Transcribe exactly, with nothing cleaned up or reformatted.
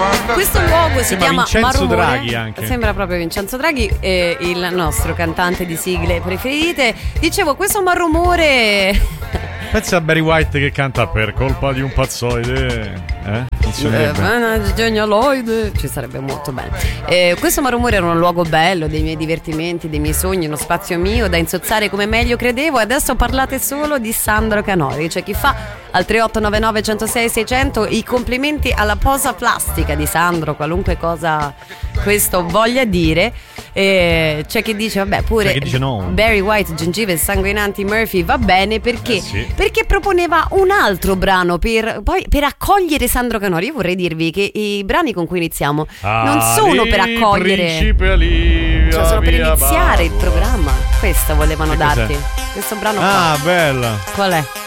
Questo luogo si Sembra chiama Vincenzo Marumore. Draghi anche. Sembra proprio Vincenzo Draghi, eh, il nostro cantante di sigle preferite. Dicevo, questo Marumore. Pensa a Barry White che canta per colpa di un pazzoide. Eh? Funzionerebbe. Eh, genialoide. Ci sarebbe molto bene. Eh, questo Marumore era un luogo bello dei miei divertimenti, dei miei sogni, uno spazio mio da insozzare come meglio credevo. E adesso parlate solo di Sandro Canori. C'è chi fa al tre otto nove nove uno zero sei sei zero zero i complimenti alla posa plastica di Sandro, qualunque cosa questo voglia dire. E c'è chi dice vabbè pure c'è chi dice no. Barry White, gengive sanguinanti, Murphy va bene perché, eh sì. perché proponeva un altro brano per, poi, per accogliere Sandro Canori. Io vorrei dirvi che i brani con cui iniziamo ah, non sono per accogliere, Ali, cioè sono per via, iniziare via, il programma. Questo volevano che darti cos'è? questo brano ah qua. bella Qual è?